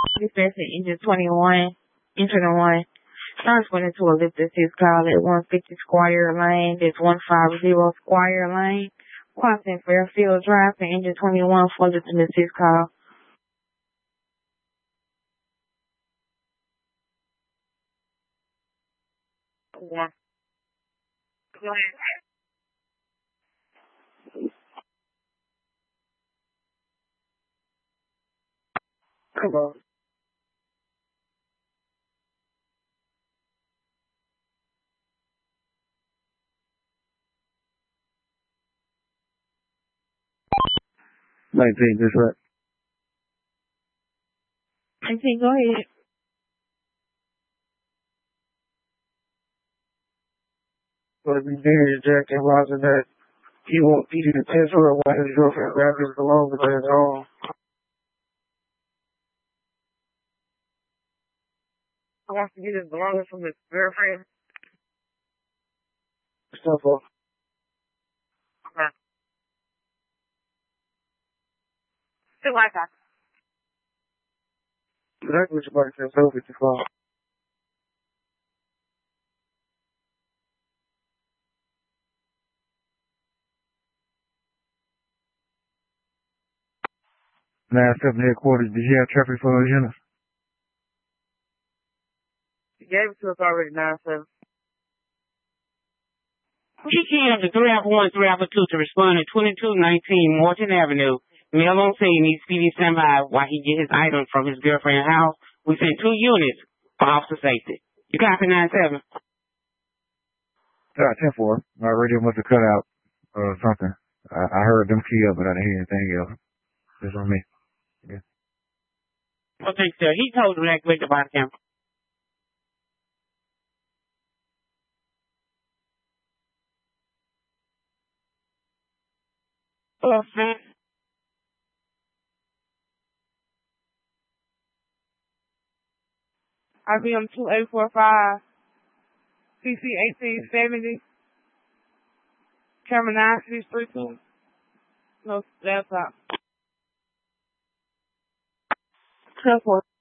Dispatch engine 21, engine 1. Transferring to a lift assist call at 150 Squire Lane. That's 150 Squire Lane. Quantum Fairfield Drive to engine 21 for lift assist call. Yeah. Go ahead. Come on. 19, just right. 19, go ahead. But if you did Jack and Roger that he won't eat the test or why his girlfriend grabbed his along with his own. I want to get his belongings from his girlfriend. Stuff off. Okay. Still like that. That's what somebody says over to call. Now, 7 headquarters, did you have traffic for those units? He gave it to us already, 9-7. GTM to 3 Alpha 1, 3 Alpha 2 to respond to 2219 Morton Avenue. Male on scene needs speedy standby while he get his items from his girlfriend's house. We sent 2 units for officer safety. You copy 9-7? 10-4. My radio must have cut out or something. I heard them key up, but I didn't hear anything else. It's on me. Yeah. Okay, sir. He told him that quick about him. Hello, sir. IBM 2845, CC 1870, camera 9632. No, laptop. 10-4.